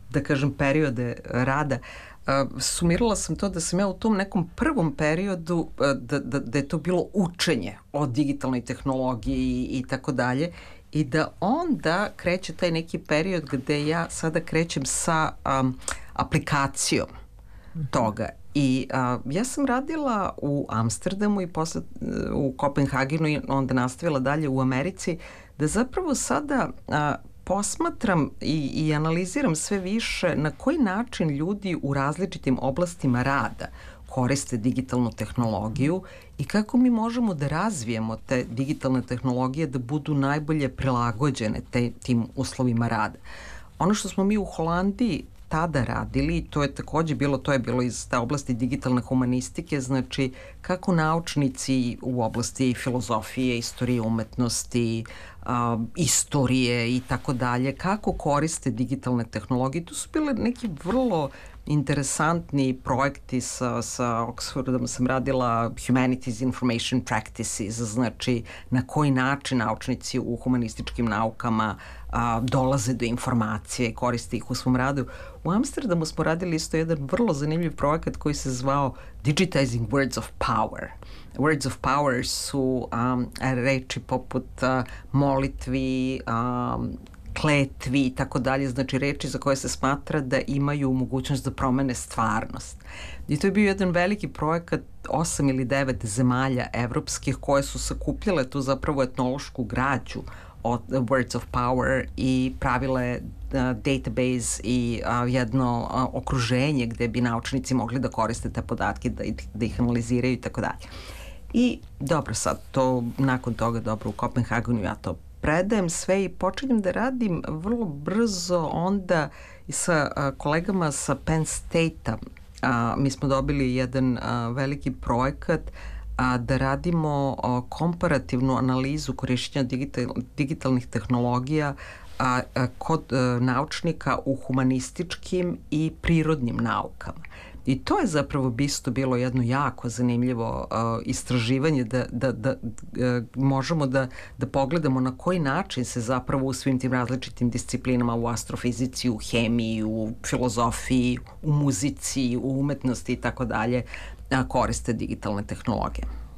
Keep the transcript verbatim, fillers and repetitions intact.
da kažem, periode rada, sumirala sam to da sam ja u tom nekom prvom periodu, da, da, da je to bilo učenje o digitalnoj tehnologiji i tako dalje, i da onda kreće taj neki period gde ja sada krećem sa um, aplikacijom toga. I a, ja sam radila u Amsterdamu i posle u Kopenhagenu i onda nastavila dalje u Americi, da zapravo sada a, posmatram i, i analiziram sve više na koji način ljudi u različitim oblastima rada koriste digitalnu tehnologiju i kako mi možemo da razvijemo te digitalne tehnologije da budu najbolje prilagođene te, tim uslovima rada. Ono što smo mi u Holandiji tada radili, to je takođe bilo, to je bilo iz te oblasti digitalne humanistike, znači kako naučnici u oblasti filozofije, istorije umetnosti, a, istorije i tako dalje, kako koriste digitalne tehnologije. Tu su bile neki vrlo interesantni projekti sa, sa Oxfordom, sam radila Humanities Information Practices, znači na koji način naučnici u humanističkim naukama a, dolaze do informacije i koriste ih u svom radu. U Amsterdamu smo radili isto jedan vrlo zanimljiv projekat koji se zvao Digitizing Words of Power. Words of Power su um, reči poput uh, molitvi, um, kletvi i tako dalje, znači reči za koje se smatra da imaju mogućnost da promene stvarnost. I to je bio jedan veliki projekat, osam ili devet zemalja evropskih koje su sakupljale tu zapravo etnološku građu od Words of Power i pravile uh, database i uh, jedno uh, okruženje gde bi naučnici mogli da koriste te podatke, da, da ih analiziraju i tako dalje. I dobro, sad to nakon toga, dobro, u Kopenhagenu ja to predajem sve i počinjem da radim vrlo brzo onda i sa a, kolegama sa Penn State-a. A, mi smo dobili jedan a, veliki projekat a, da radimo a, komparativnu analizu korišćenja digital, digitalnih tehnologija a, a, kod a, naučnika u humanističkim i prirodnim naukama. I to je zapravo isto bilo jedno jako zanimljivo uh, istraživanje da, da, da uh, možemo da, da pogledamo na koji način se zapravo u svim tim različitim disciplinama, u astrofizici, u hemiji, u filozofiji, u muzici, u umetnosti i tako dalje koriste digitalne tehnologije.